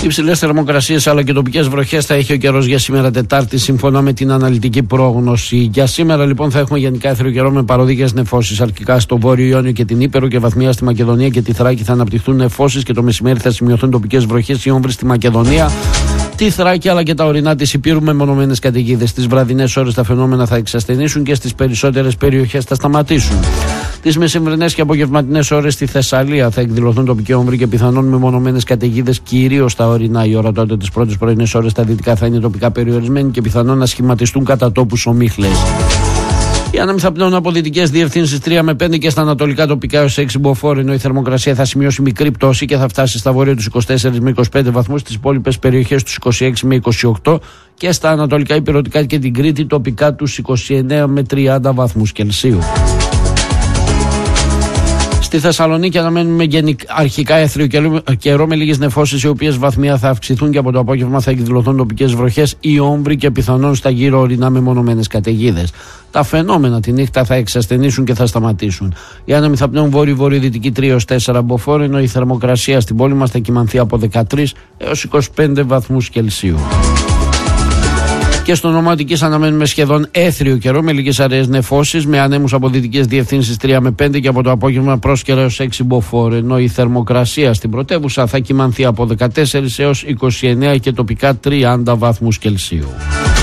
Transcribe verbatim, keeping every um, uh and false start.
Υψηλές θερμοκρασίες αλλά και τοπικές βροχές θα έχει ο καιρός για σήμερα Τετάρτη, σύμφωνα με την αναλυτική πρόγνωση. Για σήμερα λοιπόν θα έχουμε γενικά έθριο καιρό με παροδικές νεφώσεις. Αρχικά στο Βόρειο Ιόνιο και την Ήπειρο και βαθμία στη Μακεδονία και τη Θράκη θα αναπτυχθούν νεφώσεις και το μεσημέρι θα σημειωθούν τοπικές βροχές ή όμβροι στη Μακεδονία, τη Θράκη αλλά και τα ορεινά της Υπήρου με μονομένες καταιγίδες. Τις βραδινές ώρες τα φαινόμενα θα εξασθενήσουν και στις περισσότερες περιοχές θα σταματήσουν. Τις μεσημβρινές και απογευματινές ώρες στη Θεσσαλία θα εκδηλωθούν τοπικοί όμβροι και πιθανόν μεμονωμένες καταιγίδες, κυρίως στα ορεινά. Η ώρα τότε τις πρώτες πρωινές ώρες στα δυτικά θα είναι τοπικά περιορισμένοι και πιθανόν να σχηματιστούν κατά τόπους ομίχλες. Οι άνεμοι θα πνέουν από δυτικές διευθύνσεις τρία με πέντε και στα ανατολικά τοπικά έως έξι μποφόρ, ενώ η θερμοκρασία θα σημειώσει μικρή πτώση και θα φτάσει στα βόρεια τους είκοσι τέσσερα με είκοσι πέντε βαθμούς, στις υπόλοιπες περιοχές τους είκοσι έξι με είκοσι οκτώ και στα ανατολικά ηπειρωτικά και την Κρήτη τοπικά τους είκοσι εννέα με τριάντα βαθμούς Κελσίου. Στη Θεσσαλονίκη αναμένουμε αρχικά έθριο καιρό με λίγες νεφώσεις, οι οποίες βαθμία θα αυξηθούν και από το απόγευμα θα εκδηλωθούν τοπικές βροχές ή όμβροι και πιθανόν στα γύρω ορεινά με μονομένες καταιγίδες. Τα φαινόμενα τη νύχτα θα εξασθενήσουν και θα σταματήσουν. Οι άνεμοι θα πνέουν βόρειο-βορειοδυτική τρία έως τέσσερα μποφόρ, ενώ η θερμοκρασία στην πόλη μας θα κυμανθεί από δεκατρείς έως είκοσι πέντε βαθμούς Κελσίου. Και στο Νομό Αττικής αναμένουμε σχεδόν έθριο καιρό με λίγες αραιές νεφώσεις, με ανέμους από δυτικές διευθύνσεις τρία με πέντε και από το απόγευμα πρόσκαιρα έως έξι μποφόρ, ενώ η θερμοκρασία στην πρωτεύουσα θα κυμανθεί από δεκατέσσερα έως είκοσι εννέα και τοπικά τριάντα βαθμούς Κελσίου.